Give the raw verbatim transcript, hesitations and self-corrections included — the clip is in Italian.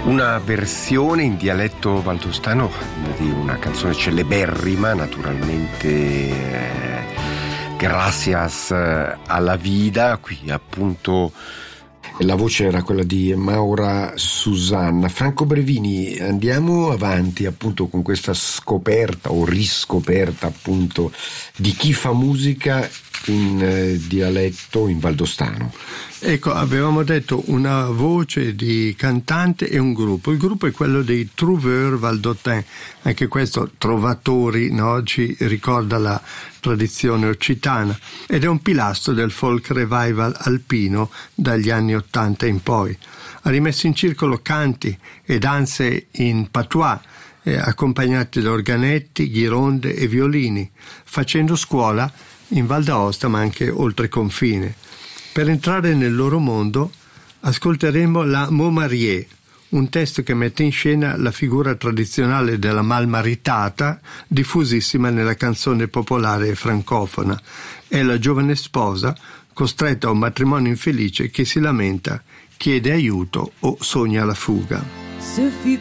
Una versione in dialetto valdostano di una canzone celeberrima, naturalmente, eh, Gracias a la vida. Qui appunto la voce era quella di Maura Susanna. Franco Brevini, andiamo avanti appunto con questa scoperta o riscoperta appunto di chi fa musica in eh, dialetto in valdostano. Ecco, avevamo detto una voce di cantante e un gruppo. Il gruppo è quello dei Trouveurs Valdôtains, anche questo trovatori, no? Ci ricorda la tradizione occitana ed è un pilastro del folk revival alpino dagli anni ottanta in poi. Ha rimesso in circolo canti e danze in patois, eh, accompagnati da organetti, ghironde e violini, facendo scuola in Val d'Aosta ma anche oltre confine. Per entrare nel loro mondo ascolteremo la Montmarié, un testo che mette in scena la figura tradizionale della malmaritata diffusissima nella canzone popolare francofona. È la giovane sposa costretta a un matrimonio infelice che si lamenta, chiede aiuto o sogna la fuga.